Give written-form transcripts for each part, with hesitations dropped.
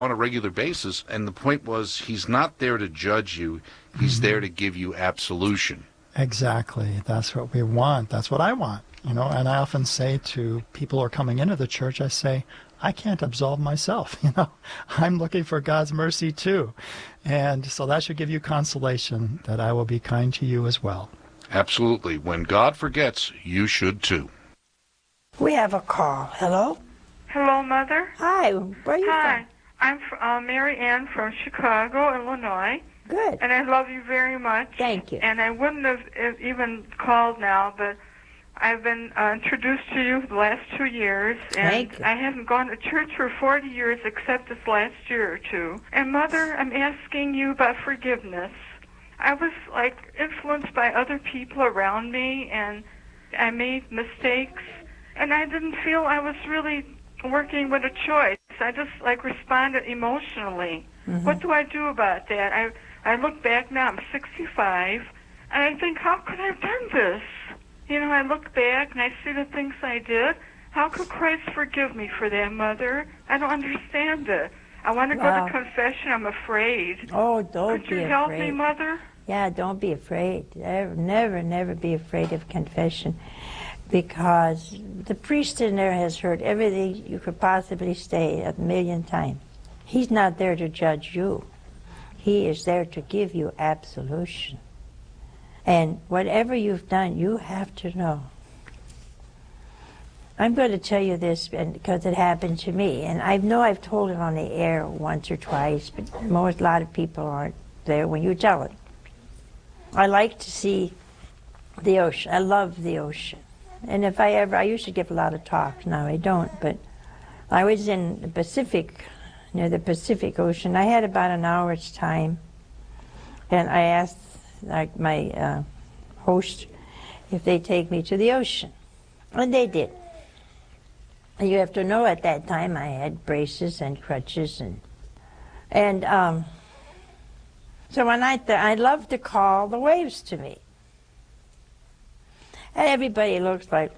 on a regular basis, and the point was he's not there to judge you, he's there to give you absolution. Exactly. That's what we want. That's what I want. And I often say to people who are coming into the church, I say, I can't absolve myself. I'm looking for God's mercy too. And so that should give you consolation that I will be kind to you as well. Absolutely. When God forgets, you should too. We have a call. Hello? Hello, Mother. Hi. Where are you Hi. I'm Mary Ann from Chicago, Illinois. Good. And I love you very much. Thank you. And I wouldn't have even called now, but I've been introduced to you the last 2 years. And Thank you. I haven't gone to church for 40 years except this last year or two. And Mother, I'm asking you about forgiveness. I was influenced by other people around me, and I made mistakes, and I didn't feel I was really working with a choice. I just responded emotionally. Mm-hmm. What do I do about that? I look back now, I'm 65, and I think, how could I have done this? I look back and I see the things I did. How could Christ forgive me for that, Mother? I don't understand it. I want to go to confession. I'm afraid. Oh, don't be afraid. Could you help me, Mother? Yeah, don't be afraid. Never be afraid of confession, because the priest in there has heard everything you could possibly say 1,000,000 times. He's not there to judge you. He is there to give you absolution. And whatever you've done, you have to know. I'm going to tell you this because it happened to me, and I know I've told it on the air once or twice, but a lot of people aren't there when you tell it. I like to see the ocean. I love the ocean. And if I used to give a lot of talks, now I don't, but I was in the Pacific, near the Pacific Ocean. I had about an hour's time, and I asked my host if they'd take me to the ocean, and they did. And you have to know at that time I had braces and crutches, and so when I love to call the waves to me. And everybody looks like,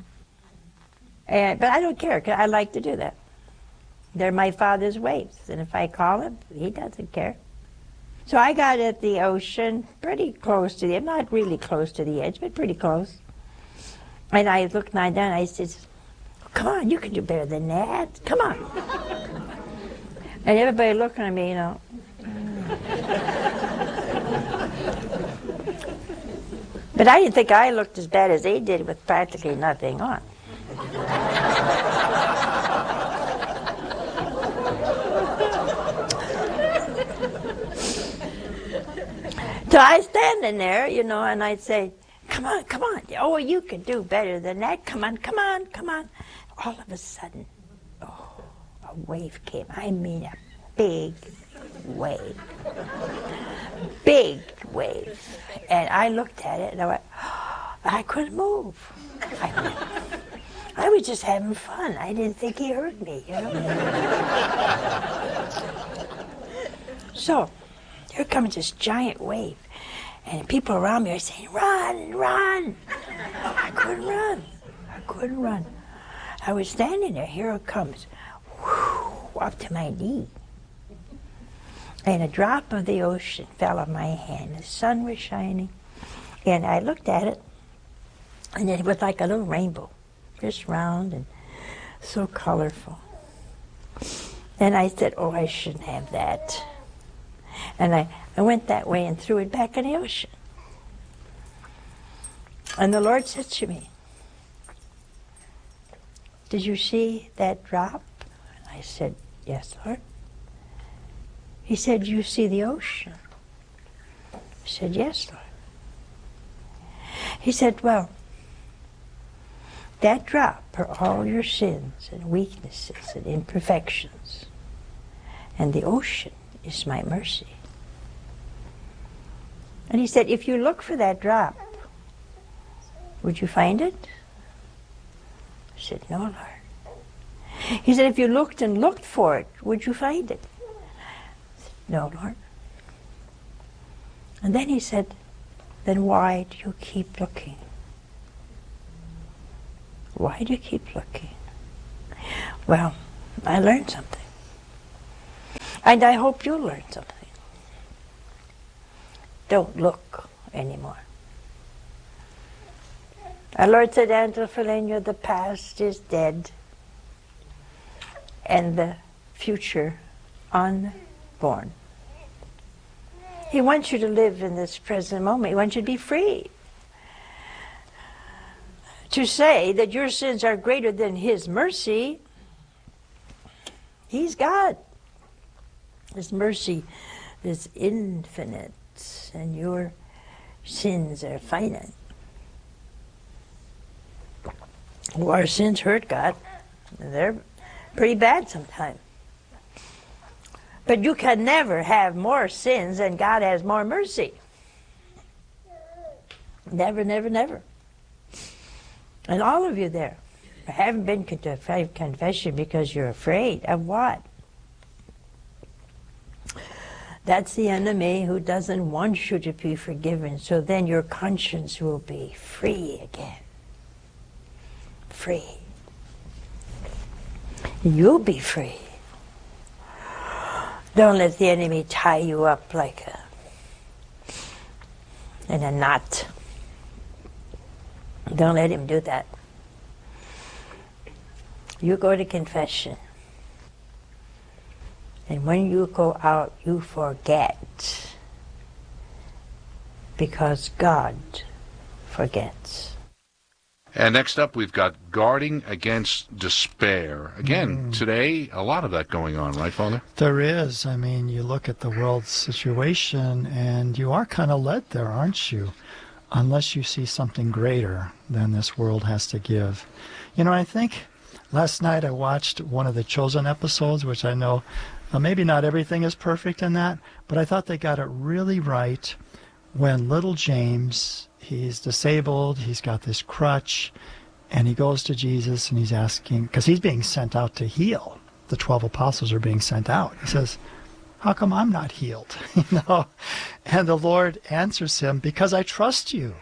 but I don't care, 'cause I like to do that. They're my Father's waves, and if I call him, he doesn't care. So I got at the ocean, pretty close to not really close to the edge, but pretty close. And I looked down, and I said, come on, you can do better than that. Come on. And everybody looking at me, But I didn't think I looked as bad as they did with practically nothing on. So I standing there, and I'd say, come on, come on. Oh, you can do better than that. Come on, come on, come on. All of a sudden, a wave came. I mean a big wave. Big wave. And I looked at it and I went, I couldn't move. I was just having fun. I didn't think he heard me, So, here comes this giant wave. And people around me are saying, run, run. I couldn't run. I couldn't run. I was standing there. Here it comes. Whew, up to my knee. And a drop of the ocean fell on my hand. The sun was shining. And I looked at it, and it was like a little rainbow, just round and so colorful. And I said, oh, I shouldn't have that. And I went that way and threw it back in the ocean. And the Lord said to me, did you see that drop? And I said, yes, Lord. He said, you see the ocean? I said, yes, Lord. He said, well, that drop are all your sins and weaknesses and imperfections. And the ocean is my mercy. And he said, if you look for that drop, would you find it? I said, no, Lord. He said, if you looked and looked for it, would you find it? I said, no, Lord. And then he said, then why do you keep looking? Why do you keep looking? Well, I learned something. And I hope you'll learn something. Don't look anymore. Our Lord said, Angela Felenia, the past is dead and the future unborn. He wants you to live in this present moment. He wants you to be free. To say that your sins are greater than His mercy, He's God. His mercy is infinite, and your sins are finite. Well, our sins hurt God. They're pretty bad sometimes. But you can never have more sins than God has more mercy. Never, never, never. And all of you there haven't been to confession because you're afraid of what? That's the enemy who doesn't want you to be forgiven, so then your conscience will be free again. Free. You'll be free. Don't let the enemy tie you up like in a knot. Don't let him do that. You go to confession. And when you go out, you forget. Because God forgets. And next up, we've got guarding against despair. Again, today, a lot of that going on, right, Father? There is. I mean, you look at the world situation, and you are kind of led there, aren't you? Unless you see something greater than this world has to give. You know, I think last night I watched one of the Chosen episodes, which I know maybe not everything is perfect in that, but I thought they got it really right when little James, he's disabled, he's got this crutch, and he goes to Jesus and he's asking, because he's being sent out to heal. The 12 apostles are being sent out. He says, how come I'm not healed? And the Lord answers him, because I trust you.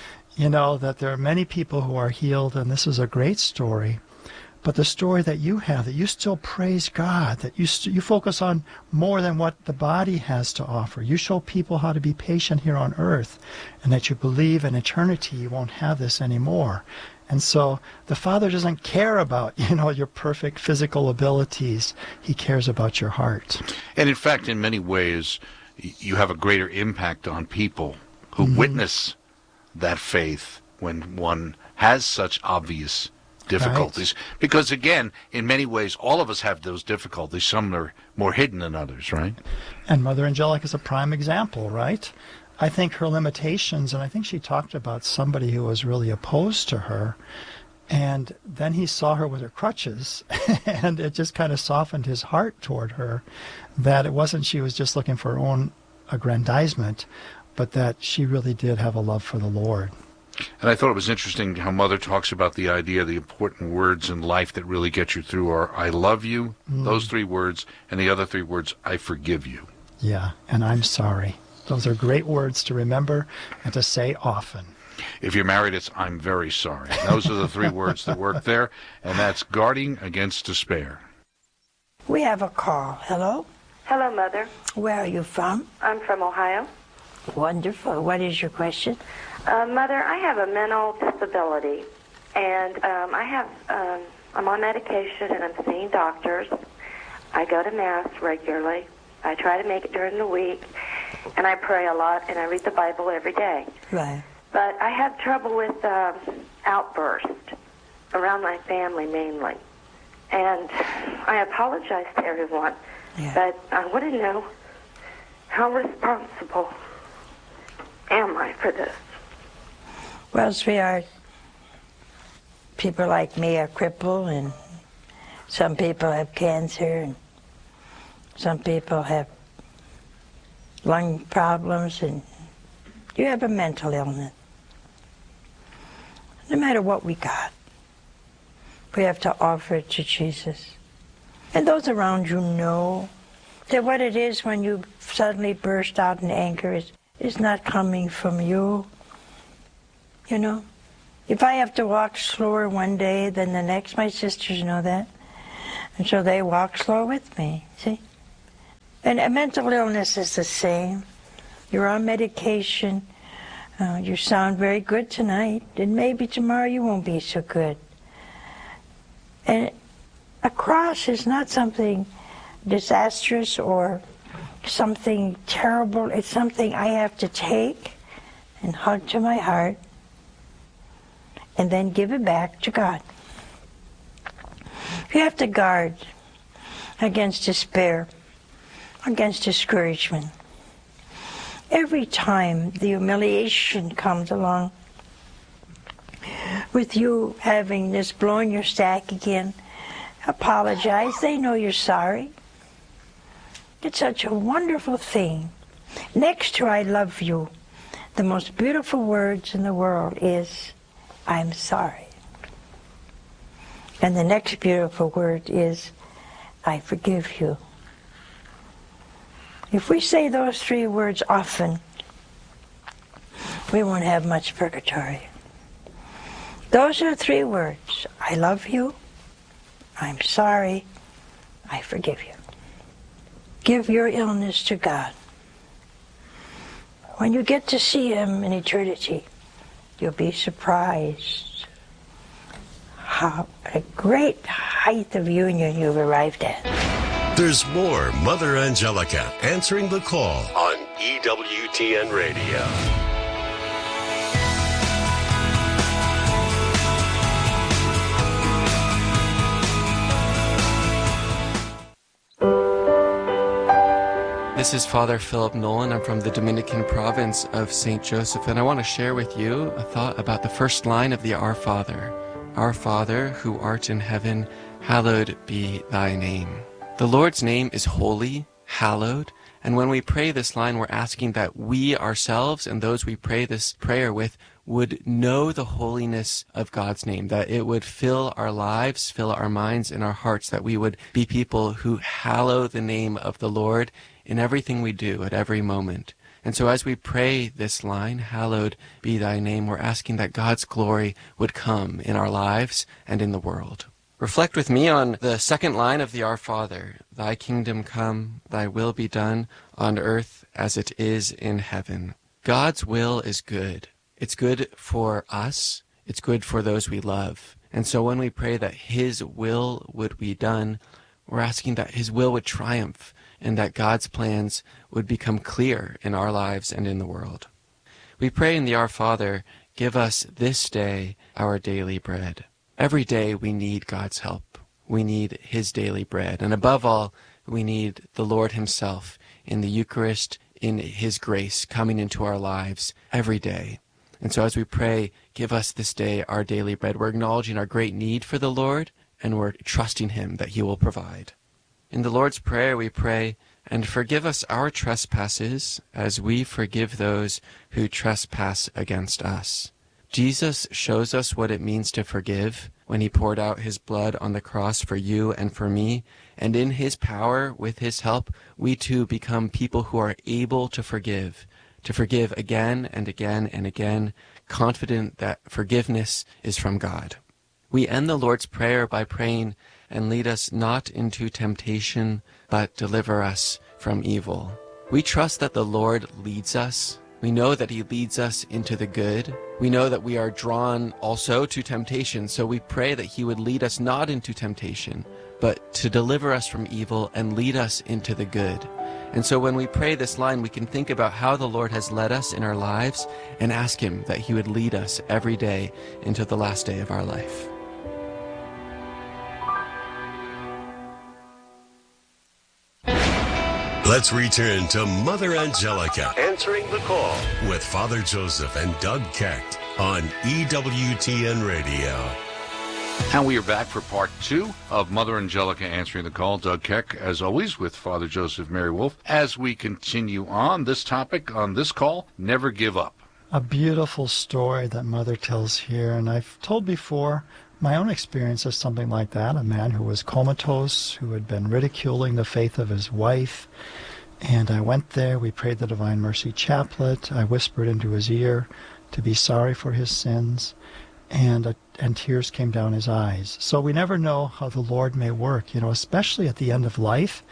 That there are many people who are healed, and this is a great story. But the story that you have, that you still praise God, that you focus on more than what the body has to offer. You show people how to be patient here on earth, and that you believe in eternity you won't have this anymore. And so the Father doesn't care about, your perfect physical abilities. He cares about your heart. And in fact, in many ways, you have a greater impact on people who witness that faith when one has such obvious difficulties. Right. Because again, in many ways, all of us have those difficulties. Some are more hidden than others, right? And Mother Angelica is a prime example, right? I think her limitations, and I think she talked about somebody who was really opposed to her, and then he saw her with her crutches, and it just kind of softened his heart toward her, that it wasn't she was just looking for her own aggrandizement, but that she really did have a love for the Lord. And I thought it was interesting how Mother talks about the idea, the important words in life that really get you through are, I love you, those 3 words, and the other 3 words, I forgive you. Yeah, and I'm sorry. Those are great words to remember and to say often. If you're married, it's I'm very sorry. Those are the 3 words that work there, and that's guarding against despair. We have a call. Hello? Hello, Mother. Where are you from? I'm from Ohio. Wonderful. What is your question? Mother, I have a mental disability, and I'm on medication, and I'm seeing doctors. I go to Mass regularly. I try to make it during the week, and I pray a lot, and I read the Bible every day. Right. But I have trouble with outbursts around my family mainly. And I apologize to everyone, but I want to know how responsible am I for this? Well, sweetheart, people like me are crippled, and some people have cancer, and some people have lung problems, and you have a mental illness. No matter what we got, we have to offer it to Jesus. And those around you know that what it is when you suddenly burst out in anger is not coming from you. If I have to walk slower one day than the next, my sisters know that. And so they walk slow with me, see? And a mental illness is the same. You're on medication. You sound very good tonight, and maybe tomorrow you won't be so good. And a cross is not something disastrous or something terrible. It's something I have to take and hug to my heart and then give it back to God. You have to guard against despair, against discouragement. Every time the humiliation comes along, with you having this blowing your stack again, apologize. They know you're sorry. It's such a wonderful thing. Next to I love you, the most beautiful words in the world is, I'm sorry. And the next beautiful word is, I forgive you. If we say those three words often, we won't have much purgatory. Those are three words. I love you, I'm sorry, I forgive you. Give your illness to God. When you get to see Him in eternity, you'll be surprised how a great height of union you've arrived at. There's more Mother Angelica answering the call on EWTN Radio. This is Father Philip Nolan. I'm from the Dominican province of St. Joseph, and I want to share with you a thought about the first line of the Our Father. Our Father, who art in heaven, hallowed be thy name. The Lord's name is holy, hallowed, and when we pray this line, we're asking that we ourselves and those we pray this prayer with would know the holiness of God's name, that it would fill our lives, fill our minds and our hearts, that we would be people who hallow the name of the Lord in everything we do at every moment. And so as we pray this line, hallowed be thy name, we're asking that God's glory would come in our lives and in the world. Reflect with me on the second line of the Our Father. Thy kingdom come, thy will be done on earth as it is in heaven. God's will is good. It's good for us. It's good for those we love. And so when we pray that His will would be done, we're asking that His will would triumph and that God's plans would become clear in our lives and in the world. We pray in the Our Father, give us this day our daily bread. Every day we need God's help. We need His daily bread. And above all, we need the Lord Himself in the Eucharist, in His grace coming into our lives every day. And so as we pray, give us this day our daily bread, we're acknowledging our great need for the Lord, and we're trusting Him that He will provide. In the Lord's Prayer we pray, and forgive us our trespasses as we forgive those who trespass against us. Jesus shows us what it means to forgive when He poured out His blood on the cross for you and for me, and in His power, with His help, we too become people who are able to forgive again and again and again, confident that forgiveness is from God. We end the Lord's Prayer by praying, and lead us not into temptation, but deliver us from evil. We trust that the Lord leads us. We know that He leads us into the good. We know that we are drawn also to temptation, so we pray that He would lead us not into temptation, but to deliver us from evil and lead us into the good. And so when we pray this line, we can think about how the Lord has led us in our lives and ask Him that He would lead us every day into the last day of our life. Let's return to Mother Angelica answering the call with Father Joseph and Doug Kecht on EWTN Radio. And we are back for part 2 of Mother Angelica answering the call. Doug Keck, as always, with Father Joseph Mary Wolf. As we continue on this topic, on this call, never give up. A beautiful story that Mother tells here, and I've told before my own experience of something like that. A man who was comatose, who had been ridiculing the faith of his wife. And I went there, we prayed the Divine Mercy Chaplet. I whispered into his ear to be sorry for his sins. And tears came down his eyes. So we never know how the Lord may work, especially at the end of life.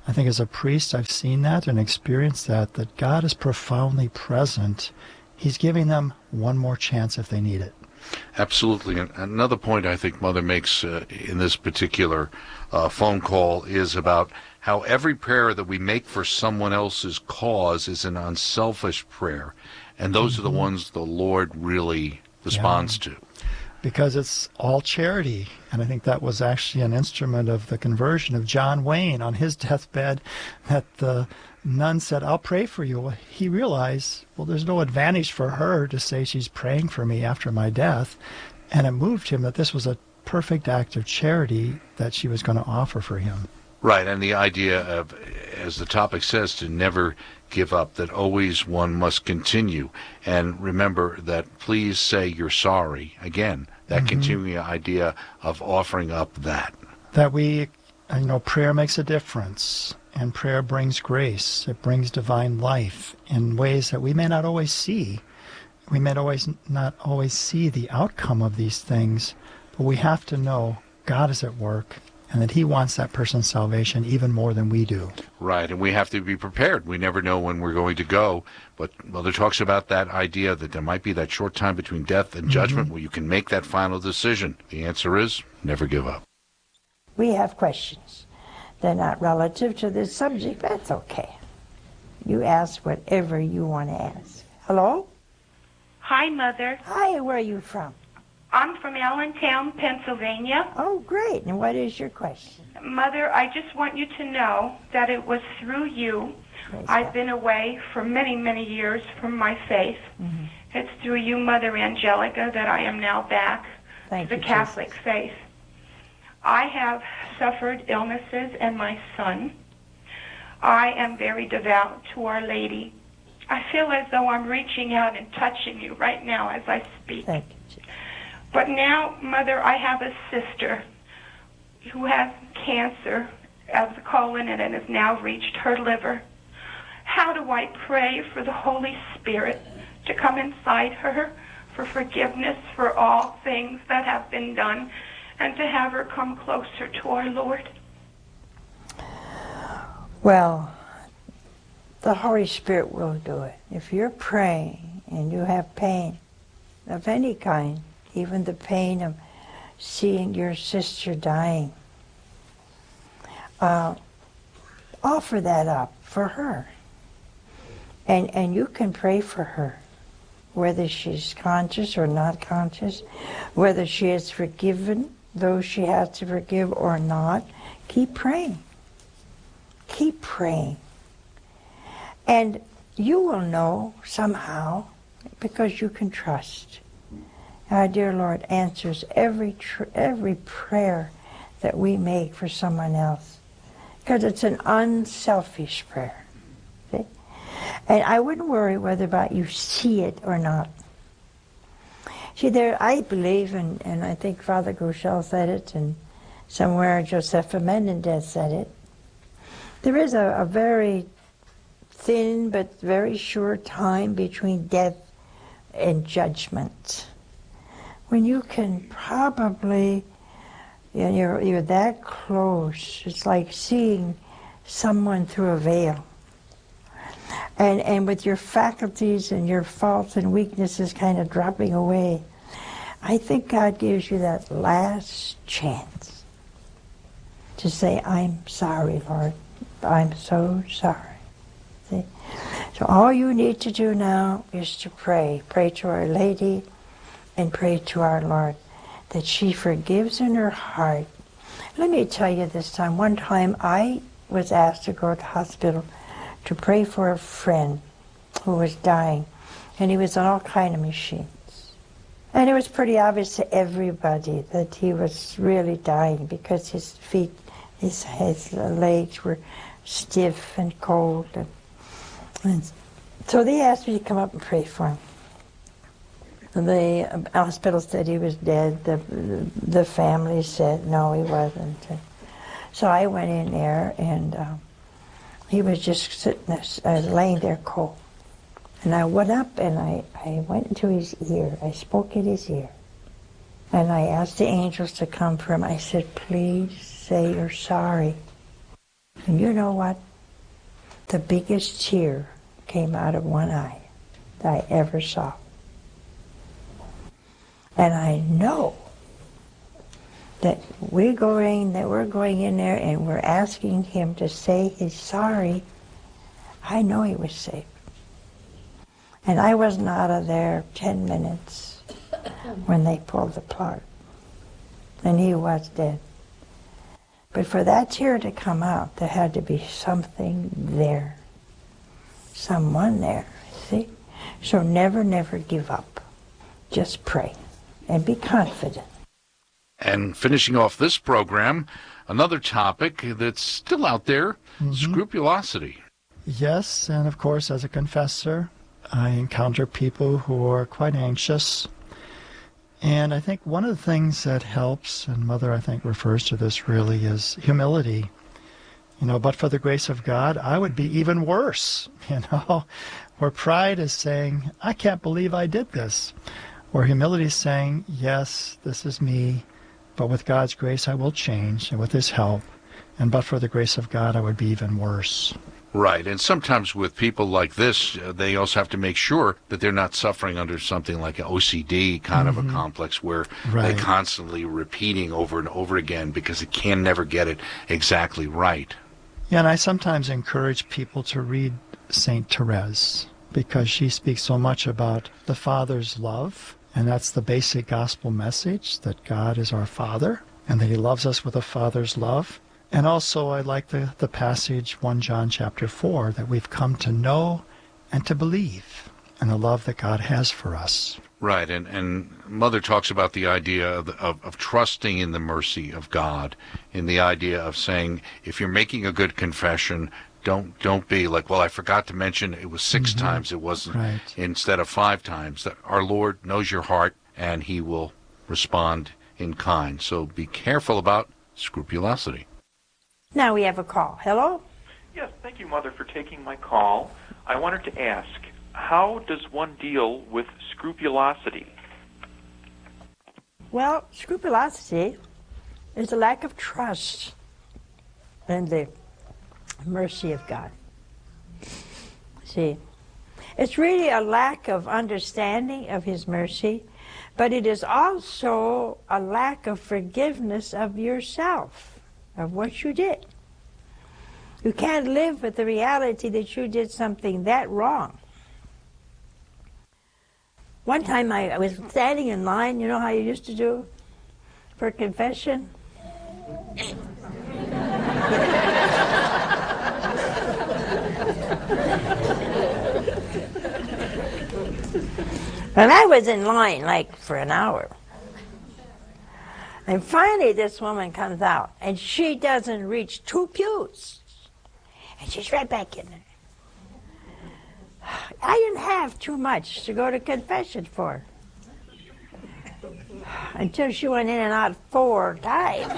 I think as a priest, I've seen that and experienced that God is profoundly present. He's giving them one more chance if they need it. Absolutely. And another point I think Mother makes in this particular phone call is about how every prayer that we make for someone else's cause is an unselfish prayer. And those are the ones the Lord really responds to. Because it's all charity. And I think that was actually an instrument of the conversion of John Wayne on his deathbed, that the nun said, I'll pray for you. Well, he realized, well, there's no advantage for her to say she's praying for me after my death. And it moved him that this was a perfect act of charity that she was going to offer for him. Right, and the idea of, as the topic says, to never give up, that always one must continue. And remember that please say you're sorry. Again, that continuing idea of offering up that. That we, prayer makes a difference, and prayer brings grace. It brings divine life in ways that we may not always see. We may not always see the outcome of these things, but we have to know God is at work, and that he wants that person's salvation even more than we do. Right, and we have to be prepared. We never know when we're going to go, but Mother talks about that idea that there might be that short time between death and judgment where you can make that final decision. The answer is never give up. We have questions. They're not relative to this subject. That's okay. You ask whatever you want to ask. Hello? Hi, Mother. Hi, where are you from? I'm from Allentown, Pennsylvania. Oh, great. And what is your question? Mother, I just want you to know that it was through you. I've been away for many, many years from my faith. It's through you, Mother Angelica, that I am now back to the Catholic faith. I have suffered illnesses and my son. I am very devout to Our Lady. I feel as though I'm reaching out and touching you right now as I speak. Thank you. But now, Mother, I have a sister who has cancer of the colon and it has now reached her liver. How do I pray for the Holy Spirit to come inside her, for forgiveness for all things that have been done, and to have her come closer to our Lord? Well, the Holy Spirit will do it. If you're praying and you have pain of any kind, even the pain of seeing your sister dying, offer that up for her. And you can pray for her, whether she's conscious or not conscious, whether she has forgiven those she has to forgive or not. Keep praying. Keep praying. And you will know somehow, because you can trust. Our dear Lord answers every prayer that we make for someone else, because it's an unselfish prayer. See? And I wouldn't worry whether about you see it or not. See, I believe, and I think Father Gouchel said it, and somewhere Josepha Menendez said it, there is a very thin but very short time between death and judgment, when you can probably, you're that close. It's like seeing someone through a veil. And with your faculties and your faults and weaknesses kind of dropping away, I think God gives you that last chance to say, I'm sorry, Lord. I'm so sorry. See? So all you need to do now is to pray. Pray to Our Lady, and pray to our Lord that she forgives in her heart. Let me tell you this time. One time I was asked to go to the hospital to pray for a friend who was dying, and he was on all kind of machines. And it was pretty obvious to everybody that he was really dying, because his feet, his legs were stiff and cold. And so they asked me to come up and pray for him. The hospital said he was dead. The family said no, he wasn't. So I went in there, and he was just sitting there, laying there cold. And I went up and I went into his ear. I spoke in his ear. And I asked the angels to come for him. I said, please say you're sorry. And you know what? The biggest tear came out of one eye that I ever saw. And I know that we're going in there and we're asking him to say he's sorry. I know he was saved. And I wasn't out of there 10 minutes when they pulled the plug. And he was dead. But for that tear to come out, there had to be something there. Someone there, see? So never, never give up. Just pray and be confident. And finishing off this program, another topic that's still out there, scrupulosity. Yes, and of course, as a confessor, I encounter people who are quite anxious. And I think one of the things that helps, and Mother, I think, refers to this really, is humility. But for the grace of God, I would be even worse, where pride is saying, I can't believe I did this. Where humility is saying, yes, this is me, but with God's grace I will change, and with his help. And but for the grace of God, I would be even worse. Right, and sometimes with people like this, they also have to make sure that they're not suffering under something like an OCD kind of a complex where they're constantly repeating over and over again because it can never get it exactly right. Yeah, and I sometimes encourage people to read Saint Therese because she speaks so much about the Father's love, and that's the basic gospel message, that God is our Father and that he loves us with a Father's love. And also I like the passage 1 John chapter 4, that we've come to know and to believe in the love that God has for us. Right, and Mother talks about the idea of trusting in the mercy of God, in the idea of saying, if you're making a good confession, don't be like, well, I forgot to mention it was 6 times, it wasn't, instead of 5 times. That our Lord knows your heart, and he will respond in kind. So be careful about scrupulosity. Now we have a call. Hello? Yes, thank you, Mother, for taking my call. I wanted to ask, how does one deal with scrupulosity? Well, scrupulosity is a lack of trust in the mercy of God. See, it's really a lack of understanding of his mercy, but it is also a lack of forgiveness of yourself, of what you did. You can't live with the reality that you did something that wrong. One time I was standing in line, you know how you used to do for confession? And I was in line like for an hour. And finally this woman comes out, and she doesn't reach 2 pews. And she's right back in there. I didn't have too much to go to confession for. Until she went in and out 4 times.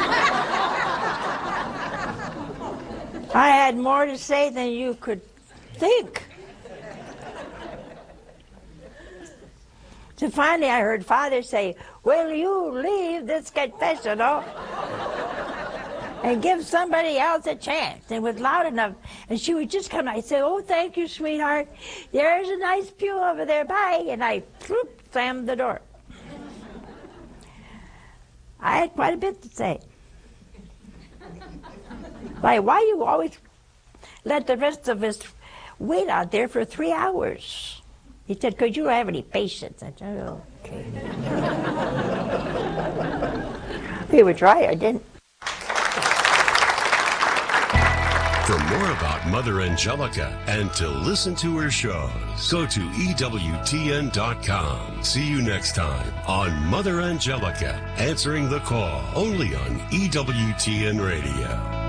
I had more to say than you could think. So finally I heard Father say, will you leave this confessional and give somebody else a chance? And it was loud enough. And she would just come. I'd say, oh, thank you, sweetheart. There's a nice pew over there. Bye. And I slammed the door. I had quite a bit to say. Like, why you always let the rest of us wait out there for 3 hours? He said, because you don't have any patience. I said, oh, okay. We would try, I didn't. For more about Mother Angelica and to listen to her shows, go to EWTN.com. See you next time on Mother Angelica, answering the call, only on EWTN Radio.